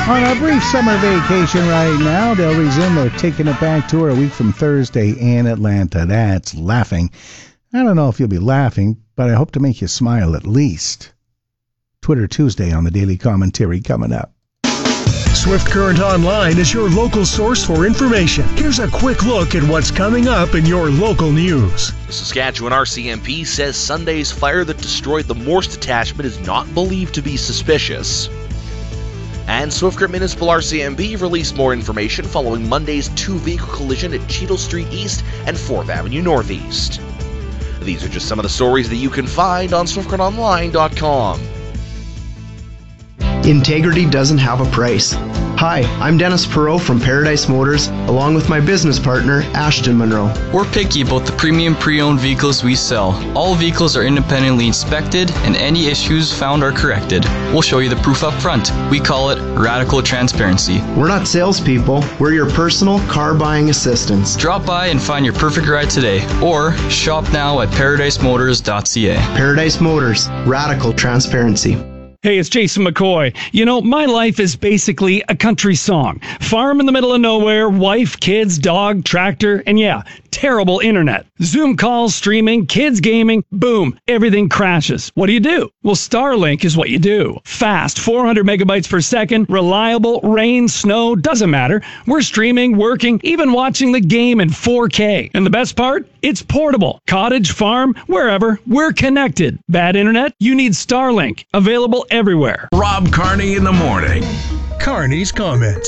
On a brief summer vacation right now, they'll resume their Taking It Back tour a week from Thursday in Atlanta. That's laughing. I don't know if you'll be laughing, but I hope to make you smile at least. Twitter Tuesday on the Daily Commentary coming up. Swift Current Online is your local source for information. Here's a quick look at what's coming up in your local news. The Saskatchewan RCMP says Sunday's fire that destroyed the Morse detachment is not believed to be suspicious. And Swift Current Municipal RCMP released more information following Monday's two-vehicle collision at Cheadle Street East and 4th Avenue Northeast. These are just some of the stories that you can find on SwiftCurrentOnline.com. Integrity doesn't have a price. Hi, I'm Dennis Perot from Paradise Motors, along with my business partner, Ashton Monroe. We're picky about the premium pre-owned vehicles we sell. All vehicles are independently inspected, and any issues found are corrected. We'll show you the proof up front. We call it radical transparency. We're not salespeople, we're your personal car buying assistants. Drop by and find your perfect ride today, or shop now at ParadiseMotors.ca. Paradise Motors, radical transparency. Hey, it's Jason McCoy. You know, my life is basically a country song. Farm in the middle of nowhere, wife, kids, dog, tractor, and yeah, terrible internet. Zoom calls, streaming, kids gaming, boom, everything crashes. What do? Well, Starlink is what you do. Fast, 400 megabytes per second, reliable, rain, snow, doesn't matter. We're streaming, working, even watching the game in 4K. And the best part? It's portable. Cottage, farm, wherever, we're connected. Bad internet? You need Starlink. Available everywhere. Rob Carney in the morning. Carney's comments.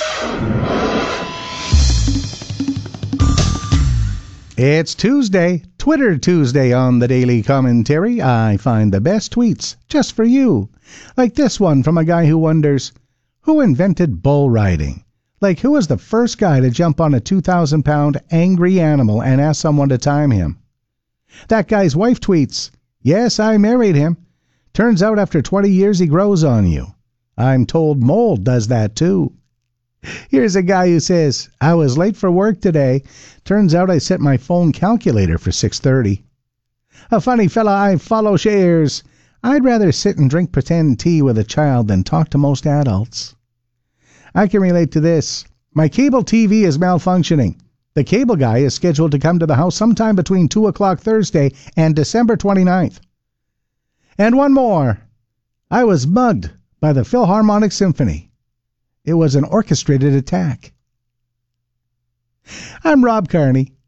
It's Tuesday, Twitter Tuesday on the Daily Commentary. I find the best tweets just for you. Like this one from a guy who wonders, who invented bull riding? Like, who was the first guy to jump on a 2,000-pound angry animal and ask someone to time him? That guy's wife tweets, yes, I married him. Turns out after 20 years he grows on you. I'm told mold does that too. Here's a guy who says, I was late for work today. Turns out I set my phone calculator for 6:30. A funny fella I follow shares, I'd rather sit and drink pretend tea with a child than talk to most adults. I can relate to this. My cable TV is malfunctioning. The cable guy is scheduled to come to the house sometime between 2 o'clock Thursday and December 29th. And one more. I was mugged by the Philharmonic Symphony. It was an orchestrated attack. I'm Rob Carney.